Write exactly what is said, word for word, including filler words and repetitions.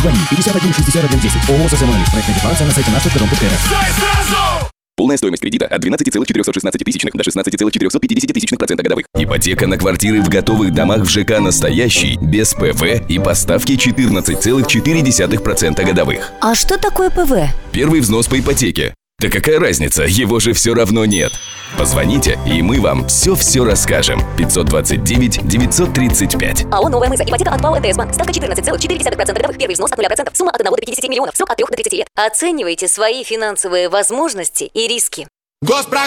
Звони пятьдесят один шестьдесят один десять. ООО «ССМ». Проектная информация на сайте наш точка ру точка эр. Полная стоимость кредита от двенадцати целых четырехсот шестнадцати тысячных до шестнадцати целых четырехсот пятидесяти тысячных процента годовых. Ипотека на квартиры в готовых домах в ЖК «Настоящий» без ПВ и по ставке четырнадцать целых четыре десятых процента годовых. А что такое ПВ? Первый взнос по ипотеке. Да какая разница, его же все равно нет. Позвоните, и мы вам все-все расскажем. пятьсот двадцать девять девятьсот тридцать пять. АО «Новая Мыза». Ипотека от ПАО МТС Банк. Ставка четырнадцать целых четыре десятых процента годовых. Первый взнос от нуля процентов. Сумма от одного до пятидесяти миллионов. Срок от трёх до тридцати лет. Оценивайте свои финансовые возможности и риски. Госпрограмма.